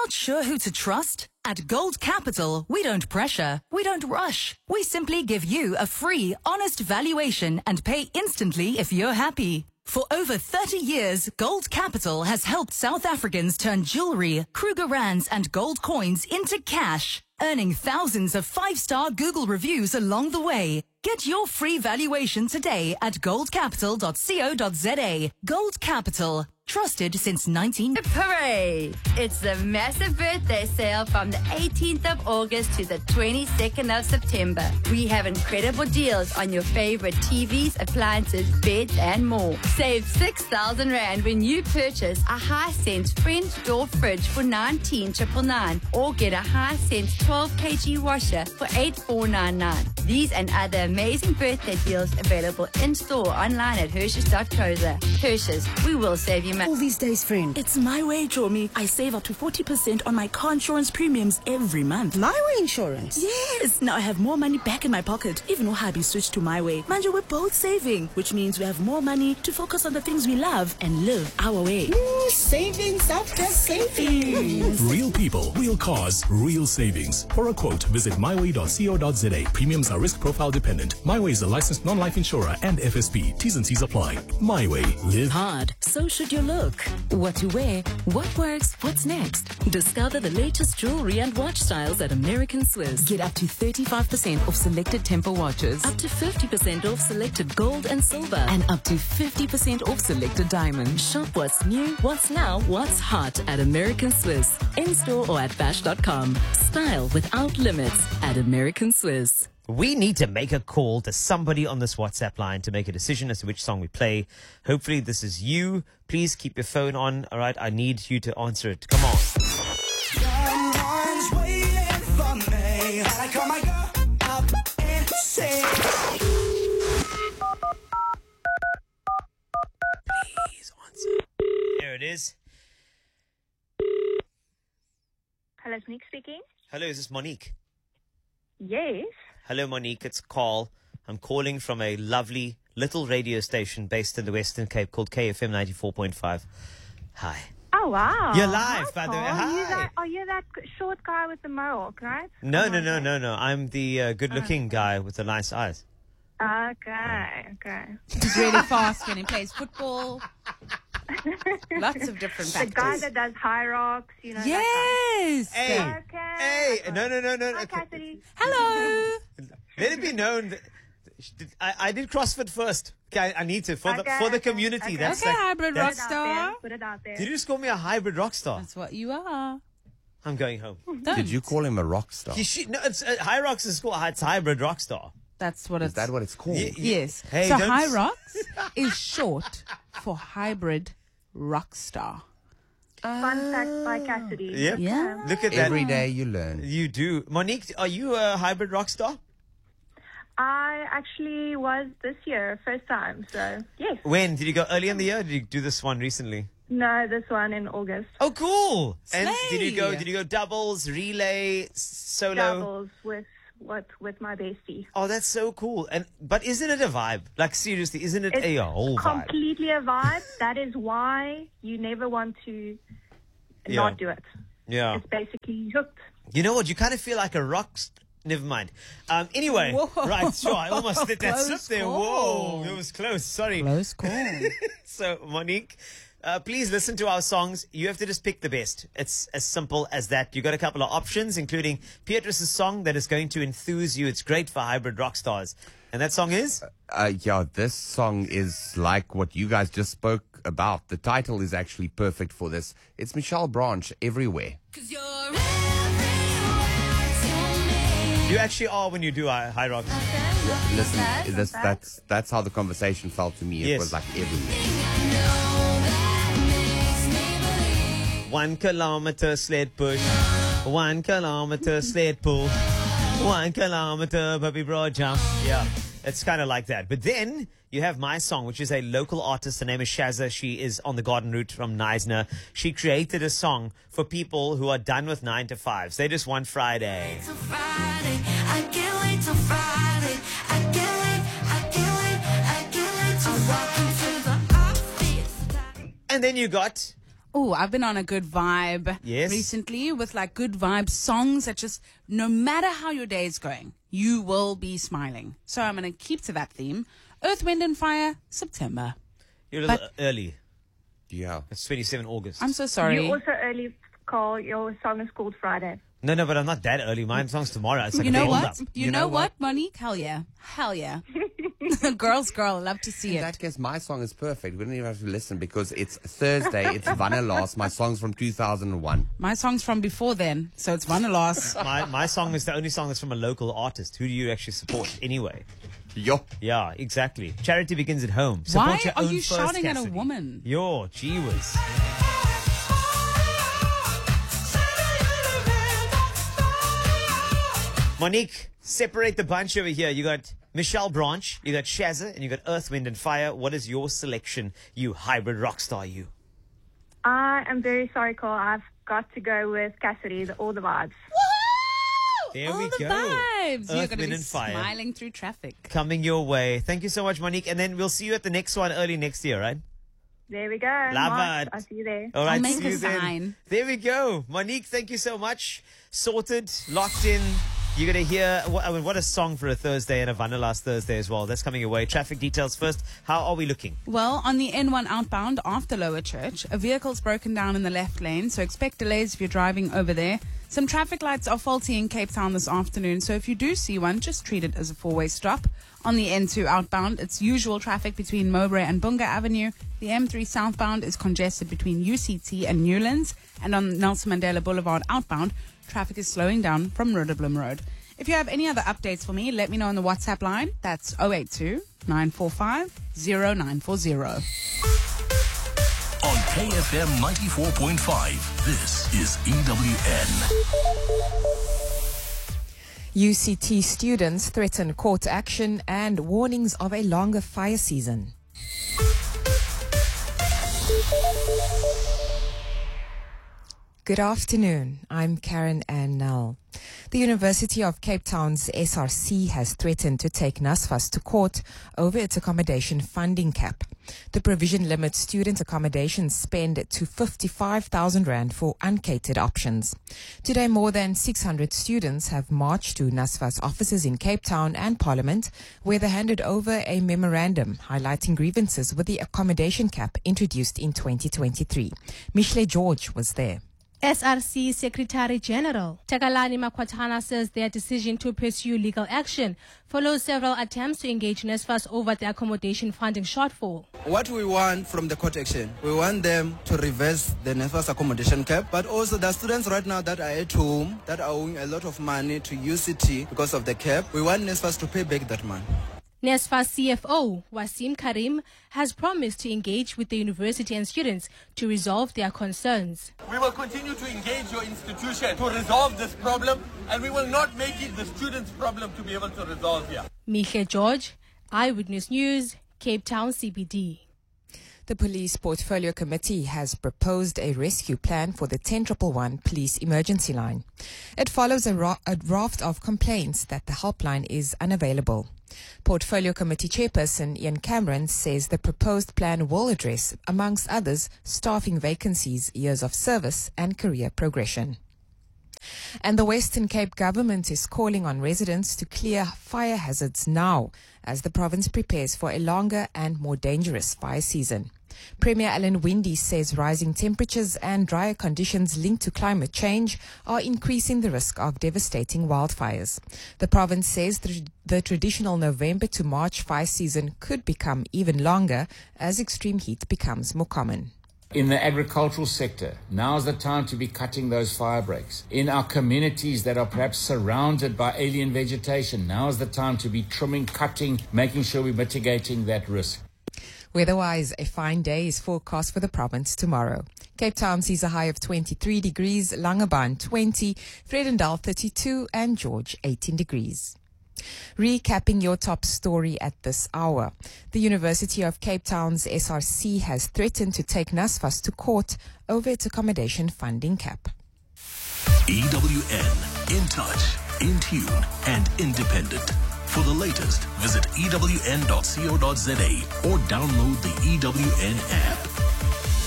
Not sure who to trust? At Gold Capital, we don't pressure, we don't rush. We simply give you a free, honest valuation and pay instantly if you're happy. For over 30 years, Gold Capital has helped South Africans turn jewelry, Kruger Rands and gold coins into cash, earning thousands of 5-star Google reviews along the way. Get your free valuation today at goldcapital.co.za. Gold Capital. Trusted since 19... Hooray! It's the massive birthday sale from the 18th of August to the 22nd of September. We have incredible deals on your favorite TVs, appliances, beds, and more. Save 6,000 Rand when you purchase a Hisense French door fridge for 19,999 or get a Hisense 12 kg washer for 8,499. These and other amazing birthday deals available in-store online at Hershey's.co.za. Hershey's, we will save you money. All these days, friend, it's my way, Chomi. I save up to 40% on my car insurance premiums every month. My Way Insurance? Yes! Now I have more money back in my pocket, even though hubby switched to My Way. Manja, we're both saving, which means we have more money to focus on the things we love and live our way. Savings after savings. Real people, real cars, real savings. For a quote, visit myway.co.za. Premiums are risk profile dependent. My Way is a licensed non-life insurer and FSP. T's and C's apply. My Way. Live hard. So should your look. What to wear, what works, what's next. Discover the latest jewelry and watch styles at American Swiss. Get up to 35% off selected Tempo watches, up to 50% off selected gold and silver, and up to 50% off selected diamonds. Shop what's new, what's now, what's hot at American Swiss. In-store or at bash.com. Style without limits at American Swiss. We need to make a call to somebody on this WhatsApp line to make a decision as to which song we play. Hopefully this is you. Please keep your phone on. All right, I need you to answer it. Come on. Someone's waiting for me. And I call my girl up and say, please answer. There it is. Hello, it's Monique speaking. Hello, is this Monique? Yes. Hello, Monique. It's Carl. I'm calling from a lovely little radio station based in the Western Cape called KFM 94.5. Hi. Oh, wow. You're live, Hi, by the way. Paul. Hi. Are you that short guy with the mohawk, right? No. I'm the good-looking guy with the nice eyes. Okay. He's really fast when he plays football. Lots of different factors. The guy that does high rocks, you know. Yes. Hey. Okay. Hey. No. Hi, Cassidy. Hello. Let it be known that I did CrossFit first. Okay, I need to for the community. Okay. That's hybrid rock star. Put it out there. Did you just call me a hybrid rock star? That's what you are. I'm going home. Did you call him a rock star? No, it's High Rocks is called. It's hybrid rock star. That's what it's. Is that what it's called? Yes. Hey, so High Rocks is short for hybrid rock star. Fun fact by Cassidy. Yep. Yeah. Look at that. Every day you learn. You do. Monique, are you a hybrid rock star? I actually was this year, first time. So, yes. When? Did you go early in the year or did you do this one recently? No, this one in August. Oh, cool. And Slay. did you go doubles, relay, solo? Doubles with my bestie. Oh, that's so cool. But isn't it a vibe? Like, seriously, isn't it a whole vibe? Completely a vibe. That is why you never want to not do it. Yeah. It's basically hooked. You know what? You kind of feel like a rock Never mind. Anyway, Whoa. Right, sure. I almost let that slip Close there. call. Whoa, it was close. Sorry. Close call. So, Monique, please listen to our songs. You have to just pick the best. It's as simple as that. You got a couple of options, including Beatrice's song that is going to enthuse you. It's great for hybrid rock stars. And that song is? This song is like what you guys just spoke about. The title is actually perfect for this. It's Michelle Branch, Everywhere. 'Cause you're You actually are when you do high rock. Listen, that's how the conversation felt to me. It Yes. was like everywhere. 1 kilometer sled push, 1 kilometer sled pull, 1 kilometer puppy broad jump. Yeah, it's kind of like that. But then you have my song, which is a local artist. Her name is Shazza. She is on the garden route from Neisner. She created a song for people who are done with 9 to 5s. They just want Friday. I can't wait till Friday. I can't wait. I'm walking through the office. And then you got Oh, I've been on a good vibe recently with like good vibe songs that just, no matter how your day is going, you will be smiling. So I'm going to keep to that theme. Earth, Wind and Fire, September. You're a little early. Yeah. It's 27 August. I'm so sorry. You're also early, Carl. Your song is called Friday. No, but I'm not that early. My song's tomorrow. It's like you a know day what? up. You know what, Monique? Hell yeah. Girl's girl. I love to see In it. that case, my song is perfect. We don't even have to listen because it's Thursday. It's Vanillas. My song's from 2001. My song's from before then, so it's Vanillas. My song is the only song that's from a local artist. Who do you actually support anyway? Yo. Yeah, exactly. Charity begins at home. Support Why your are own you first, shouting at a Cassidy. woman? Yo, gee whiz. Monique, separate the bunch over here. You got Michelle Branch, you got Shazza, and you got Earth, Wind and Fire. What is your selection, you hybrid rock star, you? I am very sorry, Carl. I've got to go with Cassidy, All the Vibes. There All we the go. vibes. Earth, You're going to Wind be and Fire. smiling through traffic. Coming your way. Thank you so much, Monique. And then we'll see you at the next one early next year, right? There we go. Love March. it. I'll see you there. All right, I'll make see you a then. sign. There we go. Monique, thank you so much. Sorted, locked in. You're going to hear, what a song for a Thursday and a Vanillas Thursday as well. That's coming your way. Traffic details first. How are we looking? Well, on the N1 outbound after Lower Church, a vehicle's broken down in the left lane, so expect delays if you're driving over there. Some traffic lights are faulty in Cape Town this afternoon, so if you do see one, just treat it as a four-way stop. On the N2 outbound, it's usual traffic between Mowbray and Bunga Avenue. The M3 southbound is congested between UCT and Newlands, and on Nelson Mandela Boulevard outbound, traffic is slowing down from Rudderblom Road. If you have any other updates for me, let me know on the WhatsApp line. That's 082-945-0940. On KFM 94.5, this is EWN. UCT students threaten court action and warnings of a longer fire season. Good afternoon. I'm Karen Ann Null. The University of Cape Town's SRC has threatened to take NSFAS to court over its accommodation funding cap. The provision limits student accommodation spend to 55,000 Rand for uncatered options. Today, more than 600 students have marched to NSFAS offices in Cape Town and Parliament, where they handed over a memorandum highlighting grievances with the accommodation cap introduced in 2023. Michelet George was there. SRC Secretary General Takalani Makwatana says their decision to pursue legal action follows several attempts to engage NSFAS over the accommodation funding shortfall. What we want from the court action, we want them to reverse the NSFAS accommodation cap, but also the students right now that are at home, that are owing a lot of money to UCT because of the cap, we want NSFAS to pay back that money. NSFAS CFO Wasim Karim has promised to engage with the university and students to resolve their concerns. We will continue to engage your institution to resolve this problem, and we will not make it the students' problem to be able to resolve here. Michelet George, Eyewitness News, Cape Town CBD. The Police Portfolio Committee has proposed a rescue plan for the 10111 police emergency line. It follows a raft of complaints that the helpline is unavailable. Portfolio Committee Chairperson Ian Cameron says the proposed plan will address, amongst others, staffing vacancies, years of service and career progression. And the Western Cape government is calling on residents to clear fire hazards now as the province prepares for a longer and more dangerous fire season. Premier Alan Winde says rising temperatures and drier conditions linked to climate change are increasing the risk of devastating wildfires. The province says the traditional November to March fire season could become even longer as extreme heat becomes more common. In the agricultural sector, now's the time to be cutting those fire breaks. In our communities that are perhaps surrounded by alien vegetation, now's the time to be trimming, cutting, making sure we're mitigating that risk. Weather-wise, a fine day is forecast for the province tomorrow. Cape Town sees a high of 23 degrees, Langebaan 20, Vredendal 32 and George 18 degrees. Recapping your top story at this hour. The University of Cape Town's SRC has threatened to take NSFAS to court over its accommodation funding cap. EWN, in touch, in tune and independent. For the latest, visit ewn.co.za or download the EWN app.